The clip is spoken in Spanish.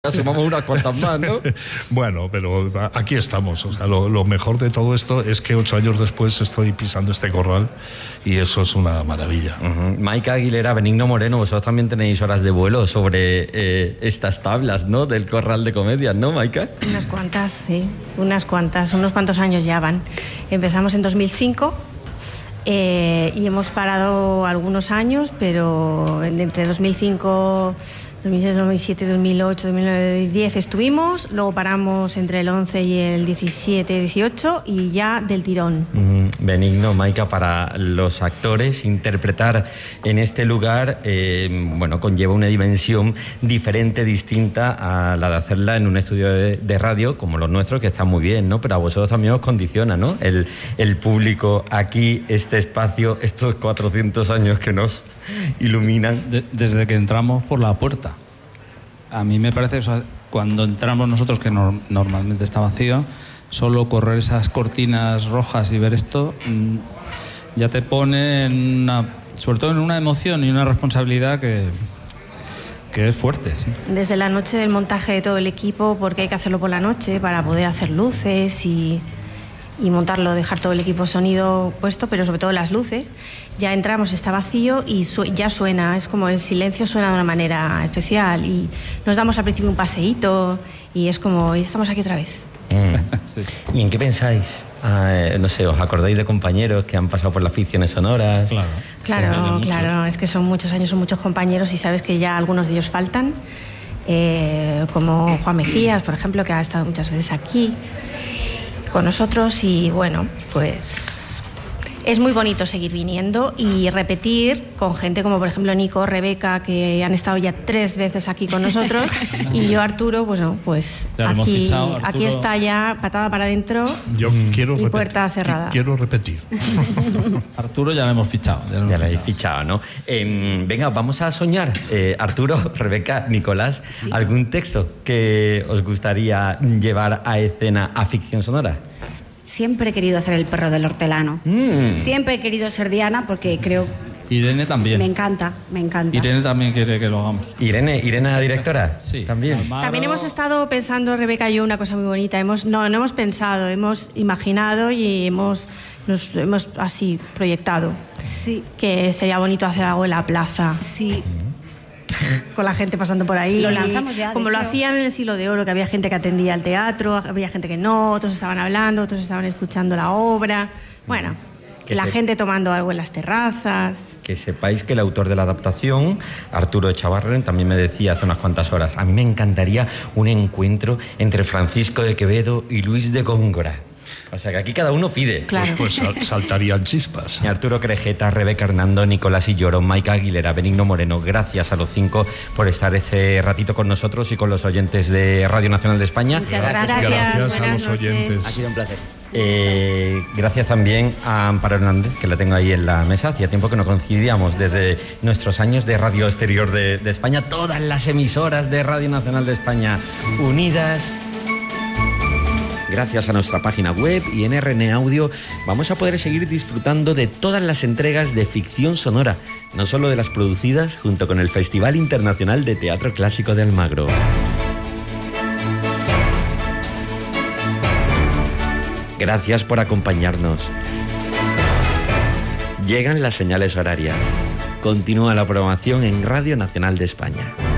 Sumamos unas cuantas más, ¿no? Bueno, pero aquí estamos. O sea, lo mejor de todo esto es que 8 años después estoy pisando este corral y eso es una maravilla. Maika Aguilera, Benigno Moreno, vosotros también tenéis horas de vuelo sobre estas tablas, ¿no? Del corral de comedias, ¿no, Maika? Unas cuantas, sí. Unos cuantos años ya van. Empezamos en 2005 y hemos parado algunos años, pero entre 2005... 2006, 2007, 2008, 2009, 2010 estuvimos, luego paramos entre el 11 y el 17, 18 y ya del tirón. Benigno, Maika, para los actores interpretar en este lugar, conlleva una dimensión diferente, distinta a la de hacerla en un estudio de radio como los nuestros, que está muy bien, ¿no? Pero a vosotros también os condiciona, ¿no? El público aquí, este espacio, estos 400 años que nos iluminan. Desde que entramos por la puerta. A mí me parece, o sea, cuando entramos nosotros, que normalmente está vacío, solo correr esas cortinas rojas y ver esto ya te pone sobre todo en una emoción y una responsabilidad que es fuerte, sí. Desde la noche del montaje de todo el equipo, porque hay que hacerlo por la noche para poder hacer luces y montarlo, dejar todo el equipo sonido puesto, pero sobre todo las luces. Ya entramos, está vacío y ya suena, es como el silencio suena de una manera especial y nos damos al principio un paseíto y es como, y estamos aquí otra vez. Sí. ¿Y en qué pensáis? No sé, ¿os acordáis de compañeros que han pasado por las ficciones sonoras? Claro, es que son muchos años, son muchos compañeros y sabes que ya algunos de ellos faltan, como Juan Mejías, por ejemplo, que ha estado muchas veces aquí con nosotros y bueno, pues es muy bonito seguir viniendo y repetir con gente como por ejemplo Nico, Rebeca, que han estado ya 3 veces aquí con nosotros y yo, Arturo, pues aquí está ya patada para adentro y puerta cerrada. Quiero repetir. Arturo ya lo hemos fichado. Ya lo habéis fichado, ¿no? Venga, vamos a soñar. Arturo, Rebeca, Nicolás, sí. ¿Algún texto que os gustaría llevar a escena, a ficción sonora? Siempre he querido hacer el perro del hortelano. Siempre he querido ser Diana porque creo... Irene también. Me encanta. Irene también quiere que lo hagamos. ¿Irene la directora? Sí. También. Almaro. También hemos estado pensando, Rebeca y yo, una cosa muy bonita. No hemos pensado, hemos imaginado y nos hemos así proyectado. Sí. Que sería bonito hacer algo en la plaza. Sí. Con la gente pasando por ahí. Lo lanzamos ya. Como lo hacían en el Siglo de Oro, que había gente que atendía al teatro, había gente que no, otros estaban hablando, otros estaban escuchando la obra. Bueno, gente tomando algo en las terrazas. Que sepáis que el autor de la adaptación, Arturo Echavarren, también me decía hace unas cuantas horas, a mí me encantaría un encuentro entre Francisco de Quevedo y Luis de Góngora. O sea que aquí cada uno pide. Claro. Pues saltarían chispas. Arturo Crejeta, Rebeca Hernando, Nicolás Illoro, Maika Aguilera, Benigno Moreno, gracias a los 5 por estar este ratito con nosotros y con los oyentes de Radio Nacional de España. Muchas gracias. Gracias a los Buenas oyentes. noches. Ha sido un placer. Gracias también a Amparo Hernández, que la tengo ahí en la mesa. Hacía tiempo que no coincidíamos desde nuestros años de Radio Exterior de España. Todas las emisoras de Radio Nacional de España unidas. Gracias a nuestra página web y en RN Audio vamos a poder seguir disfrutando de todas las entregas de ficción sonora, no solo de las producidas junto con el Festival Internacional de Teatro Clásico de Almagro. Gracias por acompañarnos. Llegan las señales horarias. Continúa la programación en Radio Nacional de España.